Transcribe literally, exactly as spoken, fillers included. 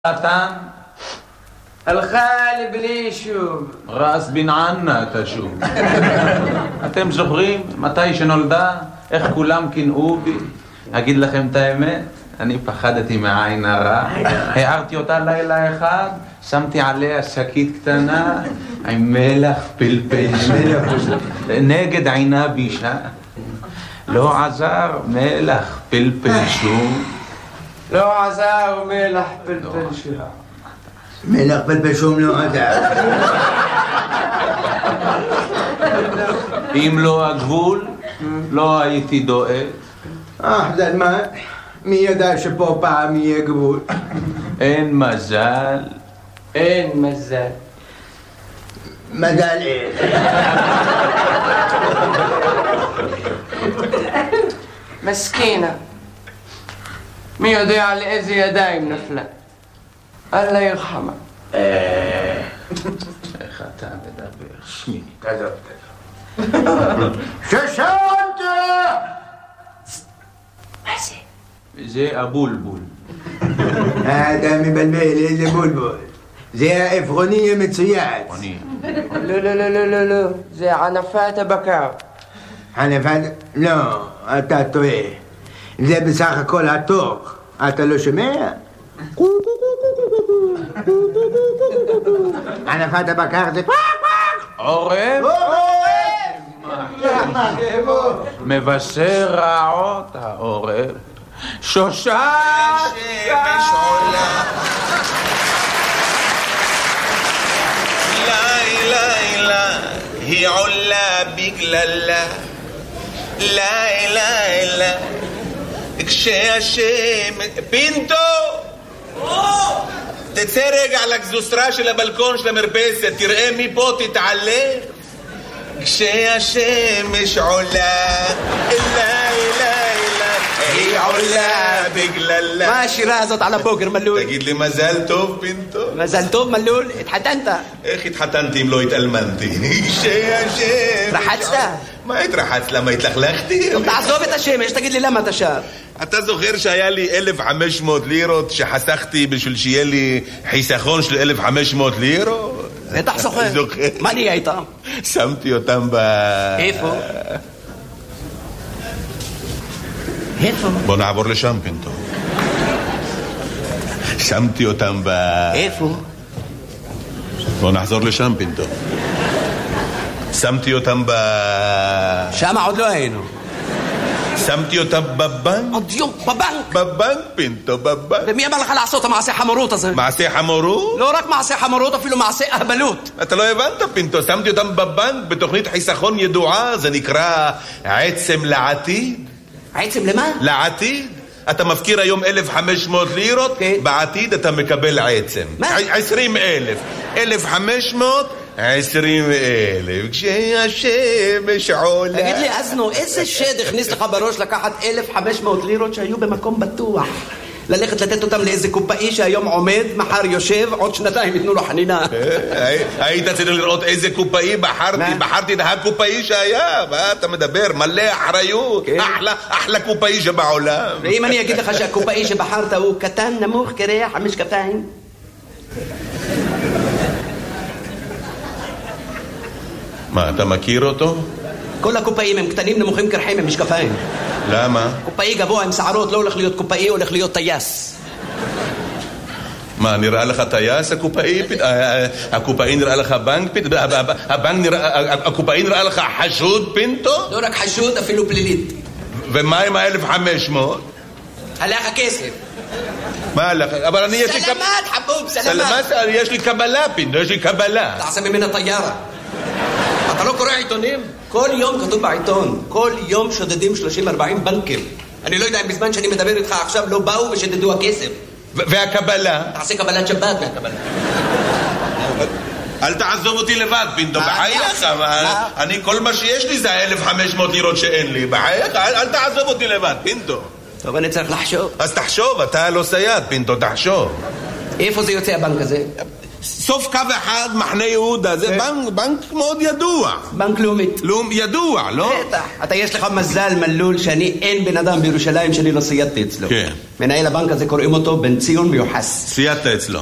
אתה? הלכה לבני שוב. רס בן ענה תשוב. אתם זוכרים מתי שנולדה? איך כולם קינאו בי? אגיד לכם את האמת, אני פחדתי מהעין הרע. הערתי אותה לילה אחד, שמתי עליה שקית קטנה עם מלח פלפל נגד עינה בישה. לא עזר מלח פלפל שום. לא עזר מלח פלפל שום. מלח פלפל שום לא עזר. אם לא הגבול, לא הייתי דואג. אה, זה מה? מי ידע שפה פעם יהיה גבול? אין מזל. אין מזל. מזל אין. מסכינה. מי יודע לאיזה ידיים נפלה? אללה ירחמה. איך אתה מדבר? שמי. תעזוב, תעזוב. ששנת! מה זה? זה הבולבול. אתה מבלבל, איזה בולבול. זה העפרוני המצויץ. אני. לא, לא, לא, לא, לא, לא. זה ענפת הבקר. ענפת? לא, אתה טועה. זה בסך הכל התוך. אתה לא שומע? ענפת הבקר זה קוואק קוואק. עורב? מבשר רעות העורב. שושן השמש עולה לילה לילה היא עולה בגללה לילה לילה כשהשמש פינטו תצא רגע לגזוסטרה של הבלקון של המרפסת תראה מפה תתעלה כשהשמש עולה לילה היא עולה בגללה. מה השירה הזאת על הבוקר מלול? תגיד לי מזל טוב פינטו. מזל טוב מלול, התחתנת. איך התחתנתי אם לא התאלמנתי? שהשמש רחצת? מה התרחצת? למה התלכלכתי? תעזוב את השמש, תגיד לי למה אתה שר. אתה זוכר שהיה לי אלף וחמש מאות לירות שחסכתי בשביל שיהיה לי חיסכון של אלף וחמש מאות לירות? בטח זוכר. מה נהיה איתם? שמתי אותם ב... איפה? איפה? בוא נעבור לשם פינטו. שמתי אותם ב... איפה? בוא נחזור לשם פינטו. שמתי אותם ב... שם עוד לא היינו. שמתי אותם בבנק. עוד יום, בבנק. בבנק פינטו, בבנק. ומי אמר לך לעשות את המעשה חמורות הזה? מעשה חמורות? לא רק מעשה חמורות, אפילו מעשה אהבלות. אתה לא הבנת פינטו, שמתי אותם בבנק בתוכנית חיסכון ידועה, זה נקרא עצם לעתיד. עצם למה? לעתיד. אתה מפקיר היום אלף וחמש מאות לירות, כן. בעתיד אתה מקבל עצם. מה? עשרים אלף. אלף וחמש מאות, עשרים אלף. כשהשמש עולה. תגיד לי, אזנו, איזה שד הכניס לך בראש לקחת אלף וחמש מאות לירות שהיו במקום בטוח? ללכת לתת אותם לאיזה קופאי שהיום עומד, מחר יושב, עוד שנתיים ייתנו לו חנינה. היית צריך לראות איזה קופאי בחרתי, בחרתי את הקופאי שהיה, מה אתה מדבר? מלא אחריות, אחלה, אחלה קופאי שבעולם. ואם אני אגיד לך שהקופאי שבחרת הוא קטן, נמוך, קרח, המשקפיים? מה, אתה מכיר אותו? כל הקופאים הם קטנים, נמוכים, קרחים, הם משקפיים. למה? קופאי גבוה עם שערות לא הולך להיות קופאי, הולך להיות טייס. מה, נראה לך טייס הקופאי? הקופאי נראה לך בנק? הקופאי נראה לך חשוד פינטו? לא רק חשוד, אפילו פלילית. ומה עם ה-אלף וחמש מאות? הלך הכסף. מה הלך? אבל אני יש לי... סלמת חבוב, סלמת. סלמת, יש לי קבלה פינטו, יש לי קבלה. תעשה ממנה טיירה. אתה לא קורא עיתונים? כל יום כתוב בעיתון, כל יום שודדים שלושים ארבעים בנקים. אני לא יודע אם בזמן שאני מדבר איתך עכשיו לא באו ושדדו הכסף. והקבלה? תעשה קבלת שבת מהקבלה. אל תעזוב אותי לבד פינטו, בחייך. אני כל מה שיש לי זה ה-אלף וחמש מאות לירות שאין לי, בחייך, אל תעזוב אותי לבד פינטו. טוב, אני צריך לחשוב. אז תחשוב, אתה לא סייד פינטו, תחשוב. איפה זה יוצא הבנק הזה? סוף קו אחד, מחנה יהודה, זה בנק, בנק מאוד ידוע. בנק לאומית. לאום ידוע, לא? בטח. אתה יש לך מזל מלול שאני אין בן אדם בירושלים שאני לא סיידתי אצלו. כן. מנהל הבנק הזה קוראים אותו בן ציון מיוחס. סייעת אצלו.